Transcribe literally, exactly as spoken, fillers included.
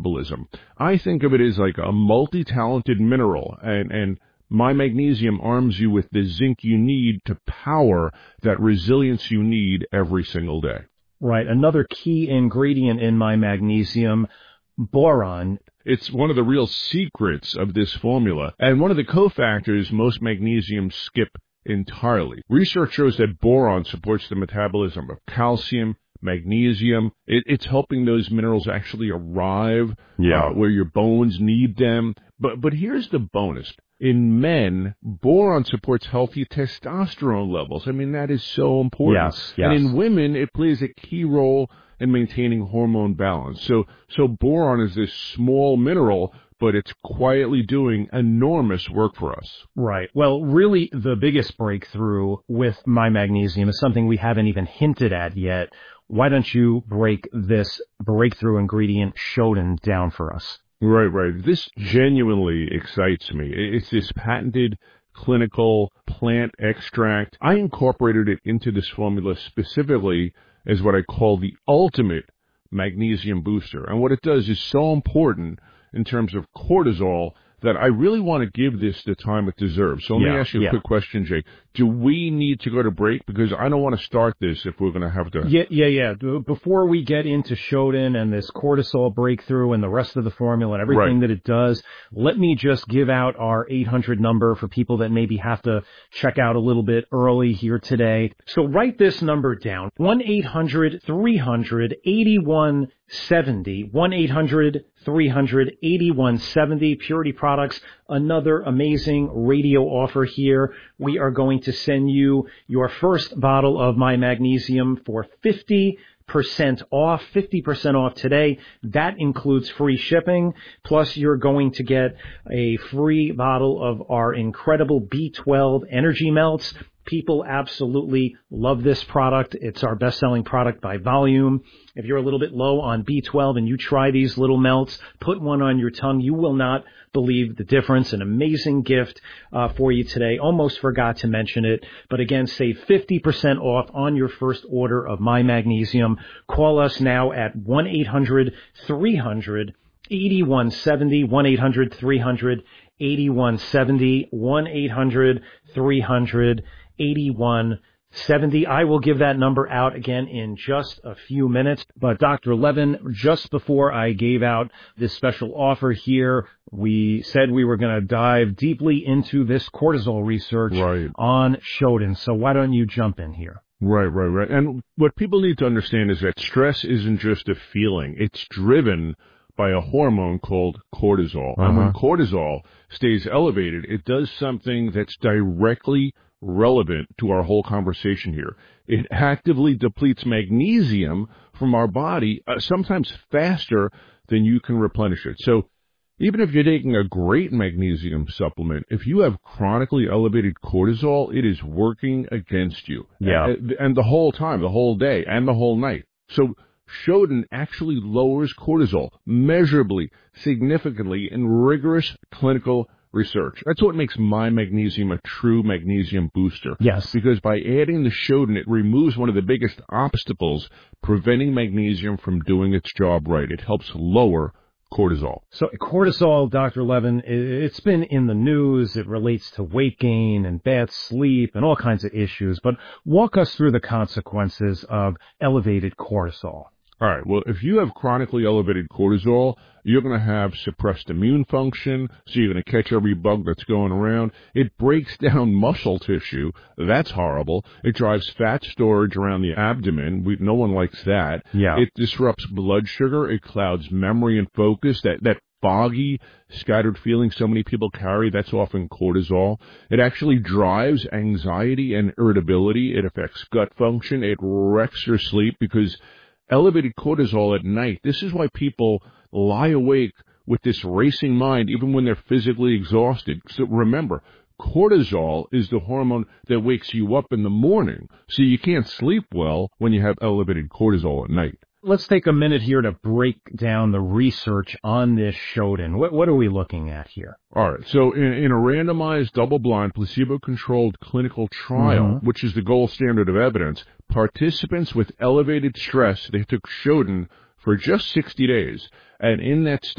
metabolism. I think of it as like a multi-talented mineral, and, and My Magnesium arms you with the zinc you need to power that resilience you need every single day. Right. Another key ingredient in My Magnesium, boron. It's one of the real secrets of this formula, and one of the cofactors most magnesiums skip entirely. Research shows that boron supports the metabolism of calcium, magnesium. It, it's helping those minerals actually arrive yeah. uh, where your bones need them. But but here's the bonus. In men, boron supports healthy testosterone levels. I mean, that is so important. Yes, yes. And in women, it plays a key role in maintaining hormone balance. So, so boron is this small mineral, but it's quietly doing enormous work for us. Right. Well, really, the biggest breakthrough with My Magnesium is something we haven't even hinted at yet. Why don't you break this breakthrough ingredient, Shodan, down for us? Right, right. This genuinely excites me. It's this patented clinical plant extract. I incorporated it into this formula specifically as what I call the ultimate magnesium booster. And what it does is so important in terms of cortisol that I really want to give this the time it deserves. So let yeah, me ask you a yeah. quick question, Jake. Do we need to go to break? Because I don't want to start this if we're going to have to. Yeah, yeah, yeah. Before we get into Shodan and this cortisol breakthrough and the rest of the formula and everything right. that it does, let me just give out our eight hundred number for people that maybe have to check out a little bit early here today. So write this number down, one eight hundred three hundred eighty-one seventy, one eight hundred three hundred eighty-one seventy, Purity Products, another amazing radio offer here. We are going to send you your first bottle of My Magnesium for fifty percent off, fifty percent off today. That includes free shipping, plus you're going to get a free bottle of our incredible B twelve Energy Melts. People absolutely love this product. It's our best-selling product by volume. If you're a little bit low on B twelve and you try these little melts, put one on your tongue. You will not believe the difference. An amazing gift uh, for you today. Almost forgot to mention it. But again, save fifty percent off on your first order of My Magnesium. Call us now at one eight hundred three hundred eighty-one seventy, one eight hundred three hundred eighty-one seventy, one eight hundred three hundred eighty-one seventy. I will give that number out again in just a few minutes. But Doctor Levin, just before I gave out this special offer here, we said we were going to dive deeply into this cortisol research right. on Shodan. So why don't you jump in here? Right, right, right. And what people need to understand is that stress isn't just a feeling. It's driven by a hormone called cortisol. Uh-huh. And when cortisol stays elevated, it does something that's directly relevant to our whole conversation here. It actively depletes magnesium from our body, uh, sometimes faster than you can replenish it. So even if you're taking a great magnesium supplement, if you have chronically elevated cortisol, it is working against you. Yeah. And, and the whole time, the whole day, and the whole night. So Shodan actually lowers cortisol measurably, significantly in rigorous clinical research. That's what makes My Magnesium a true magnesium booster. Yes. Because by adding the Shodan, it removes one of the biggest obstacles preventing magnesium from doing its job right. It helps lower cortisol. So cortisol, Doctor Levin, it's been in the news. It relates to weight gain and bad sleep and all kinds of issues. But walk us through the consequences of elevated cortisol. All right. Well, if you have chronically elevated cortisol, you're going to have suppressed immune function, so you're going to catch every bug that's going around. It breaks down muscle tissue. That's horrible. It drives fat storage around the abdomen. We, no one likes that. Yeah. It disrupts blood sugar. It clouds memory and focus. That, that foggy, scattered feeling so many people carry, that's often cortisol. It actually drives anxiety and irritability. It affects gut function. It wrecks your sleep because elevated cortisol at night, this is why people lie awake with this racing mind even when they're physically exhausted. So remember, cortisol is the hormone that wakes you up in the morning, so you can't sleep well when you have elevated cortisol at night. Let's take a minute here to break down the research on this Shodan. What, what are we looking at here? All right. So in, in a randomized, double-blind, placebo-controlled clinical trial, mm-hmm. which is the gold standard of evidence, participants with elevated stress, they took Shodan for just sixty days. And in that